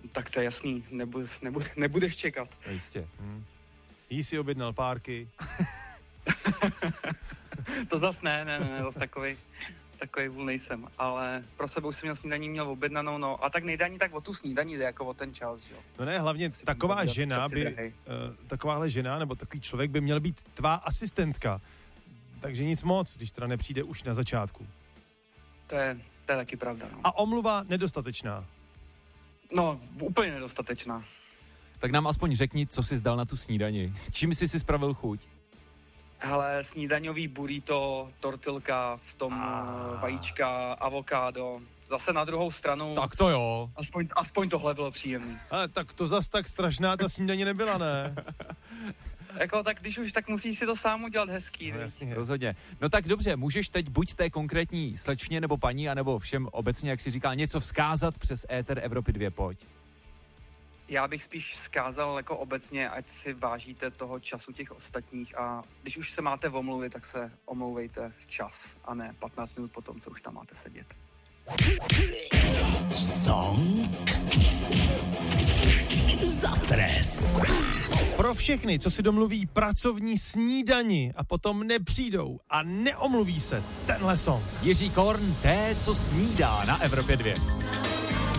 Tak to je jasný, nebudeš čekat. Jistě. Jí si objednal párky. To zas ne, zas takovej vůl nejsem, ale pro sebe už jsem měl snídaní, měl objednanou, no a tak nejde ani tak o tu snídaní, jde jako o ten čas, jo. No ne, hlavně taková žena takováhle žena nebo takový člověk by měl být tvá asistentka, takže nic moc, když teda nepřijde už na začátku. To je taky pravda, no. A omluva nedostatečná. No, úplně nedostatečná. Tak nám aspoň řekni, co jsi dal na tu snídani. Čím jsi si spravil chuť? Hele, snídaňový burrito, tortilka, v tom vajíčka, avokádo. Zase na druhou stranu... Tak to jo. Aspoň tohle bylo příjemný. Ale tak to zas tak strašná ta snídaně nebyla, ne? Jako, tak když už, tak musíš si to sám udělat hezký. No, jasně. Rozhodně. No tak dobře, můžeš teď buď té konkrétní slečně nebo paní, anebo všem obecně, jak si říkal, něco vzkázat přes éter Evropy 2, pojď. Já bych spíš vzkázal jako obecně, ať si vážíte toho času těch ostatních a když už se máte omluvit, tak se omlouvejte včas a ne 15 minut potom, co už tam máte sedět. Song za trest. Pro všechny, co si domluví pracovní snídani a potom nepřijdou a neomluví se, tenhle song. Jiří Korn, té, co snídá na Evropě 2.